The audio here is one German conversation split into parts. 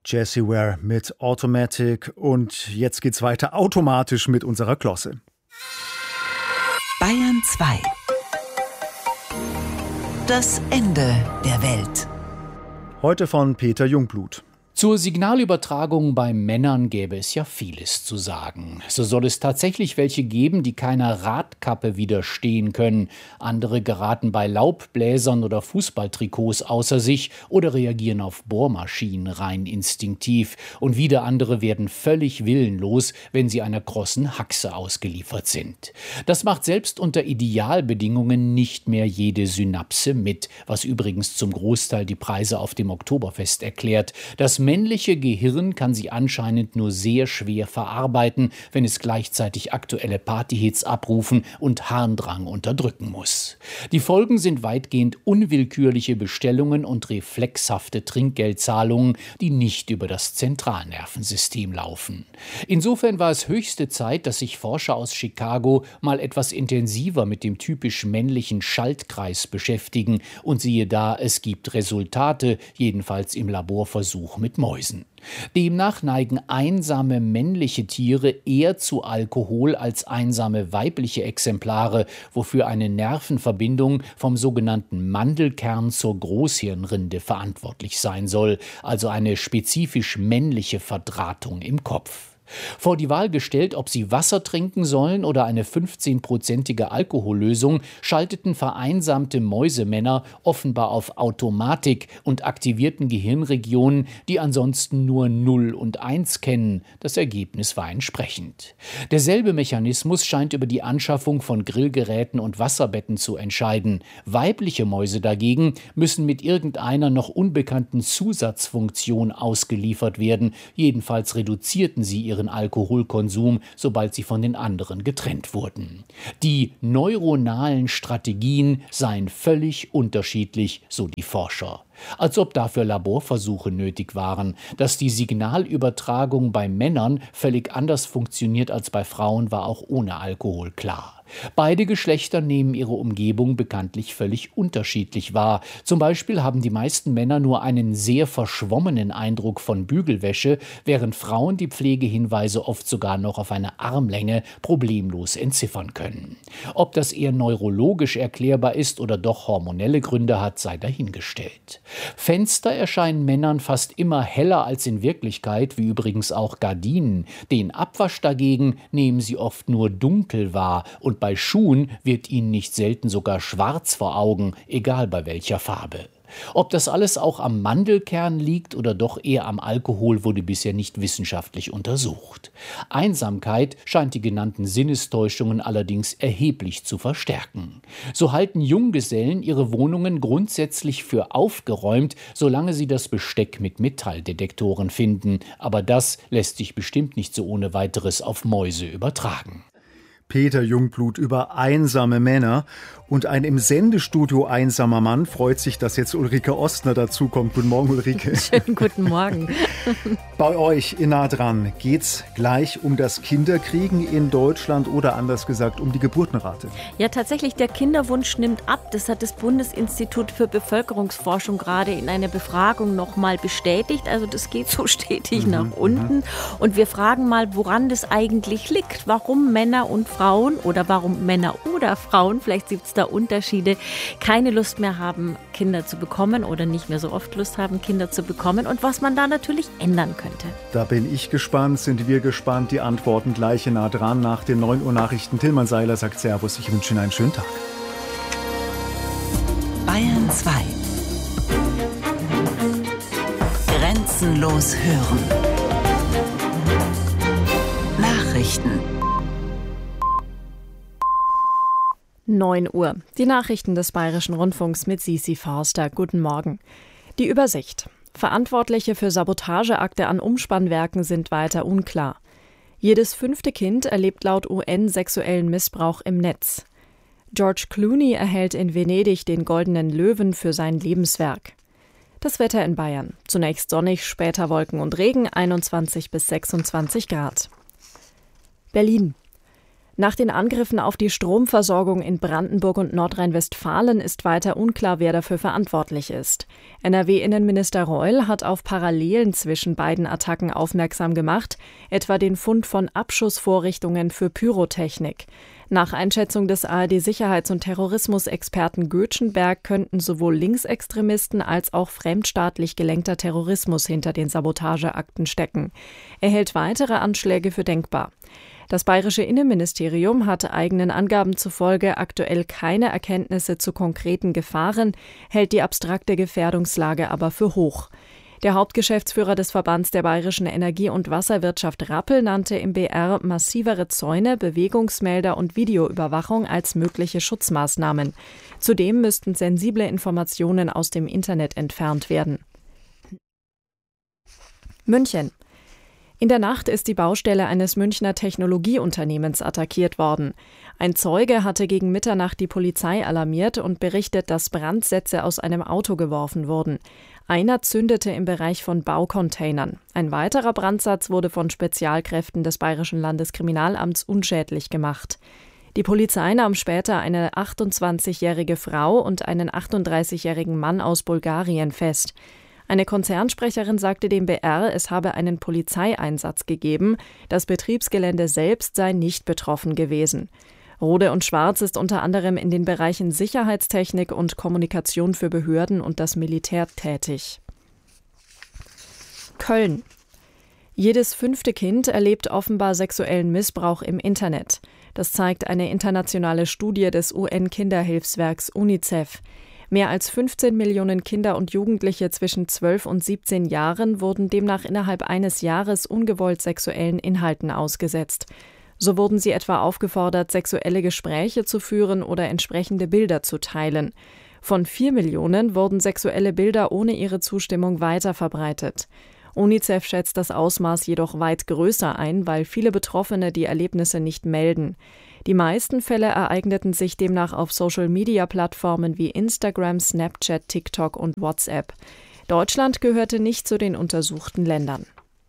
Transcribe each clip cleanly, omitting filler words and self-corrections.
Jessie Ware mit Automatic und jetzt geht's weiter automatisch mit unserer Glosse. Bayern 2. Das Ende der Welt. Heute von Peter Jungblut. Zur Signalübertragung bei Männern gäbe es ja vieles zu sagen. So soll es tatsächlich welche geben, die keiner Radkappe widerstehen können. Andere geraten bei Laubbläsern oder Fußballtrikots außer sich oder reagieren auf Bohrmaschinen rein instinktiv. Und wieder andere werden völlig willenlos, wenn sie einer krossen Haxe ausgeliefert sind. Das macht selbst unter Idealbedingungen nicht mehr jede Synapse mit, was übrigens zum Großteil die Preise auf dem Oktoberfest erklärt. Das männliche Gehirn kann sie anscheinend nur sehr schwer verarbeiten, wenn es gleichzeitig aktuelle Partyhits abrufen und Harndrang unterdrücken muss. Die Folgen sind weitgehend unwillkürliche Bestellungen und reflexhafte Trinkgeldzahlungen, die nicht über das Zentralnervensystem laufen. Insofern war es höchste Zeit, dass sich Forscher aus Chicago mal etwas intensiver mit dem typisch männlichen Schaltkreis beschäftigen und siehe da, es gibt Resultate, jedenfalls im Laborversuch mit Mäusen. Demnach neigen einsame männliche Tiere eher zu Alkohol als einsame weibliche Exemplare, wofür eine Nervenverbindung vom sogenannten Mandelkern zur Großhirnrinde verantwortlich sein soll, also eine spezifisch männliche Verdrahtung im Kopf. Vor die Wahl gestellt, ob sie Wasser trinken sollen oder eine 15-prozentige Alkohollösung, schalteten vereinsamte Mäusemänner offenbar auf Automatik und aktivierten Gehirnregionen, die ansonsten nur 0 und 1 kennen. Das Ergebnis war entsprechend. Derselbe Mechanismus scheint über die Anschaffung von Grillgeräten und Wasserbetten zu entscheiden. Weibliche Mäuse dagegen müssen mit irgendeiner noch unbekannten Zusatzfunktion ausgeliefert werden. Jedenfalls reduzierten sie ihren Alkoholkonsum, sobald sie von den anderen getrennt wurden. Die neuronalen Strategien seien völlig unterschiedlich, so die Forscher. Als ob dafür Laborversuche nötig waren. Dass die Signalübertragung bei Männern völlig anders funktioniert als bei Frauen, war auch ohne Alkohol klar. Beide Geschlechter nehmen ihre Umgebung bekanntlich völlig unterschiedlich wahr. Zum Beispiel haben die meisten Männer nur einen sehr verschwommenen Eindruck von Bügelwäsche, während Frauen die Pflegehinweise oft sogar noch auf eine Armlänge problemlos entziffern können. Ob das eher neurologisch erklärbar ist oder doch hormonelle Gründe hat, sei dahingestellt. Fenster erscheinen Männern fast immer heller als in Wirklichkeit, wie übrigens auch Gardinen. Den Abwasch dagegen nehmen sie oft nur dunkel wahr und bei Schuhen wird ihnen nicht selten sogar schwarz vor Augen, egal bei welcher Farbe. Ob das alles auch am Mandelkern liegt oder doch eher am Alkohol, wurde bisher nicht wissenschaftlich untersucht. Einsamkeit scheint die genannten Sinnestäuschungen allerdings erheblich zu verstärken. So halten Junggesellen ihre Wohnungen grundsätzlich für aufgeräumt, solange sie das Besteck mit Metalldetektoren finden. Aber das lässt sich bestimmt nicht so ohne weiteres auf Mäuse übertragen. Peter Jungblut über einsame Männer. Und ein im Sendestudio einsamer Mann freut sich, dass jetzt Ulrike Ostner dazukommt. Guten Morgen, Ulrike. Schönen guten Morgen. Bei euch in Nah dran geht's gleich um das Kinderkriegen in Deutschland oder anders gesagt um die Geburtenrate. Ja, tatsächlich, der Kinderwunsch nimmt ab. Das hat das Bundesinstitut für Bevölkerungsforschung gerade in einer Befragung nochmal bestätigt. Also das geht so stetig nach unten. Und wir fragen mal, woran das eigentlich liegt. Warum Männer und Frauen oder warum Männer oder Frauen, vielleicht gibt es da Unterschiede, keine Lust mehr haben, Kinder zu bekommen oder nicht mehr so oft Lust haben, Kinder zu bekommen und was man da natürlich ändern könnte. Da bin ich gespannt, sind wir gespannt. Die Antworten gleich Nah dran nach den 9 Uhr Nachrichten. Tilman Seiler sagt Servus, ich wünsche Ihnen einen schönen Tag. Bayern 2. Grenzenlos hören. Nachrichten. 9 Uhr. Die Nachrichten des Bayerischen Rundfunks mit Sisi Forster. Guten Morgen. Die Übersicht. Verantwortliche für Sabotageakte an Umspannwerken sind weiter unklar. Jedes 5. Kind erlebt laut UN sexuellen Missbrauch im Netz. George Clooney erhält in Venedig den Goldenen Löwen für sein Lebenswerk. Das Wetter in Bayern. Zunächst sonnig, später Wolken und Regen, 21 bis 26 Grad. Berlin. Nach den Angriffen auf die Stromversorgung in Brandenburg und Nordrhein-Westfalen ist weiter unklar, wer dafür verantwortlich ist. NRW-Innenminister Reul hat auf Parallelen zwischen beiden Attacken aufmerksam gemacht, etwa den Fund von Abschussvorrichtungen für Pyrotechnik. Nach Einschätzung des ARD-Sicherheits- und Terrorismusexperten Götschenberg könnten sowohl Linksextremisten als auch fremdstaatlich gelenkter Terrorismus hinter den Sabotageakten stecken. Er hält weitere Anschläge für denkbar. Das bayerische Innenministerium hatte eigenen Angaben zufolge aktuell keine Erkenntnisse zu konkreten Gefahren, hält die abstrakte Gefährdungslage aber für hoch. Der Hauptgeschäftsführer des Verbands der bayerischen Energie- und Wasserwirtschaft Rappel nannte im BR massivere Zäune, Bewegungsmelder und Videoüberwachung als mögliche Schutzmaßnahmen. Zudem müssten sensible Informationen aus dem Internet entfernt werden. München. In der Nacht ist die Baustelle eines Münchner Technologieunternehmens attackiert worden. Ein Zeuge hatte gegen Mitternacht die Polizei alarmiert und berichtet, dass Brandsätze aus einem Auto geworfen wurden. Einer zündete im Bereich von Baucontainern. Ein weiterer Brandsatz wurde von Spezialkräften des Bayerischen Landeskriminalamts unschädlich gemacht. Die Polizei nahm später eine 28-jährige Frau und einen 38-jährigen Mann aus Bulgarien fest. Eine Konzernsprecherin sagte dem BR, es habe einen Polizeieinsatz gegeben. Das Betriebsgelände selbst sei nicht betroffen gewesen. Rode und Schwarz ist unter anderem in den Bereichen Sicherheitstechnik und Kommunikation für Behörden und das Militär tätig. Köln. Jedes 5. Kind erlebt offenbar sexuellen Missbrauch im Internet. Das zeigt eine internationale Studie des UN-Kinderhilfswerks UNICEF. Mehr als 15 Millionen Kinder und Jugendliche zwischen 12 und 17 Jahren wurden demnach innerhalb eines Jahres ungewollt sexuellen Inhalten ausgesetzt. So wurden sie etwa aufgefordert, sexuelle Gespräche zu führen oder entsprechende Bilder zu teilen. Von 4 Millionen wurden sexuelle Bilder ohne ihre Zustimmung weiterverbreitet. UNICEF schätzt das Ausmaß jedoch weit größer ein, weil viele Betroffene die Erlebnisse nicht melden. Die meisten Fälle ereigneten sich demnach auf Social-Media-Plattformen wie Instagram, Snapchat, TikTok und WhatsApp. Deutschland gehörte nicht zu den untersuchten Ländern.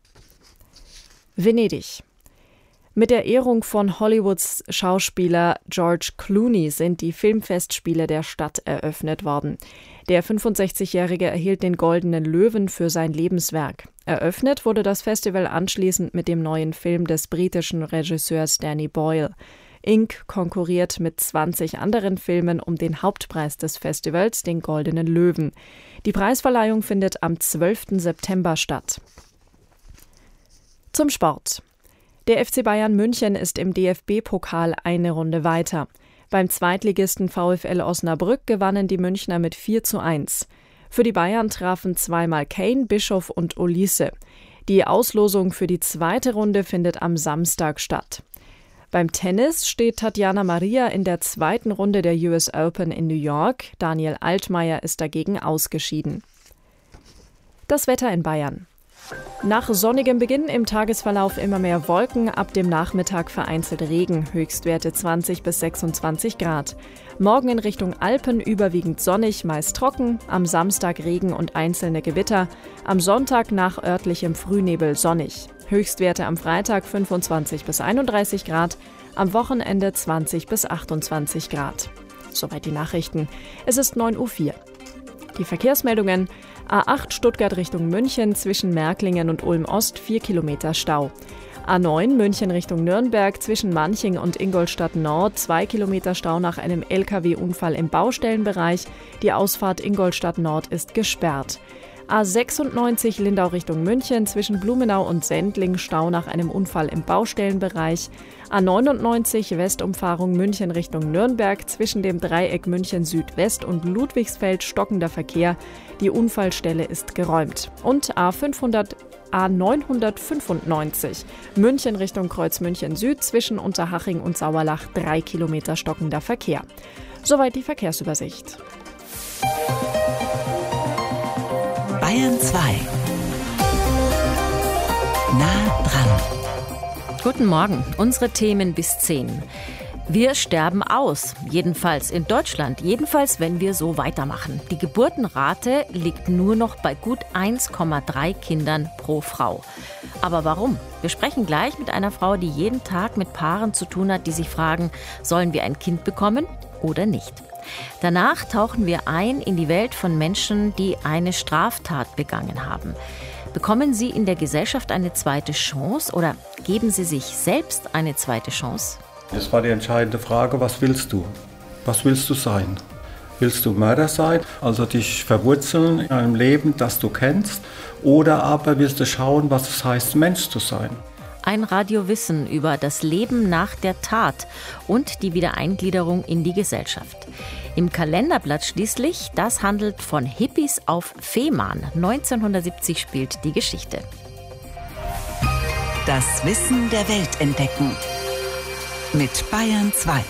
Venedig. Mit der Ehrung von Hollywoods Schauspieler George Clooney sind die Filmfestspiele der Stadt eröffnet worden. Der 65-Jährige erhielt den Goldenen Löwen für sein Lebenswerk. Eröffnet wurde das Festival anschließend mit dem neuen Film des britischen Regisseurs Danny Boyle. Inc. konkurriert mit 20 anderen Filmen um den Hauptpreis des Festivals, den Goldenen Löwen. Die Preisverleihung findet am 12. September statt. Zum Sport. Der FC Bayern München ist im DFB-Pokal eine Runde weiter. Beim Zweitligisten VfL Osnabrück gewannen die Münchner mit 4:1. Für die Bayern trafen zweimal Kane, Bischof und Olise. Die Auslosung für die zweite Runde findet am Samstag statt. Beim Tennis steht Tatjana Maria in der zweiten Runde der US Open in New York. Daniel Altmaier ist dagegen ausgeschieden. Das Wetter in Bayern. Nach sonnigem Beginn im Tagesverlauf immer mehr Wolken, ab dem Nachmittag vereinzelt Regen, Höchstwerte 20 bis 26 Grad. Morgen in Richtung Alpen überwiegend sonnig, meist trocken, am Samstag Regen und einzelne Gewitter, am Sonntag nach örtlichem Frühnebel sonnig. Höchstwerte am Freitag 25 bis 31 Grad, am Wochenende 20 bis 28 Grad. Soweit die Nachrichten. Es ist 9:04 Uhr. Die Verkehrsmeldungen: A8 Stuttgart Richtung München zwischen Märklingen und Ulm-Ost 4 Kilometer Stau. A9 München Richtung Nürnberg zwischen Manching und Ingolstadt Nord 2 Kilometer Stau nach einem LKW-Unfall im Baustellenbereich. Die Ausfahrt Ingolstadt Nord ist gesperrt. A96 Lindau Richtung München zwischen Blumenau und Sendling Stau nach einem Unfall im Baustellenbereich. A99 Westumfahrung München Richtung Nürnberg zwischen dem Dreieck München Südwest und Ludwigsfeld stockender Verkehr. Die Unfallstelle ist geräumt. Und A995 München Richtung Kreuz München Süd zwischen Unterhaching und Sauerlach 3 Kilometer stockender Verkehr. Soweit die Verkehrsübersicht. Bayern 2. Nah dran. Guten Morgen, unsere Themen bis 10. Wir sterben aus, jedenfalls in Deutschland, jedenfalls wenn wir so weitermachen. Die Geburtenrate liegt nur noch bei gut 1,3 Kindern pro Frau. Aber warum? Wir sprechen gleich mit einer Frau, die jeden Tag mit Paaren zu tun hat, die sich fragen, sollen wir ein Kind bekommen oder nicht? Danach tauchen wir ein in die Welt von Menschen, die eine Straftat begangen haben. Bekommen sie in der Gesellschaft eine zweite Chance oder geben sie sich selbst eine zweite Chance? Das war die entscheidende Frage, was willst du? Was willst du sein? Willst du Mörder sein, also dich verwurzeln in einem Leben, das du kennst? Oder aber willst du schauen, was es heißt, Mensch zu sein? Ein Radiowissen über das Leben nach der Tat und die Wiedereingliederung in die Gesellschaft. Im Kalenderblatt schließlich, das handelt von Hippies auf Fehmarn. 1970 spielt die Geschichte. Das Wissen der Welt entdecken. Mit Bayern 2.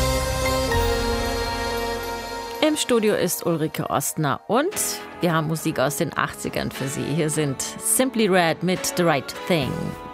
Im Studio ist Ulrike Ostner und wir haben Musik aus den 80ern für Sie. Hier sind Simply Red mit The Right Thing.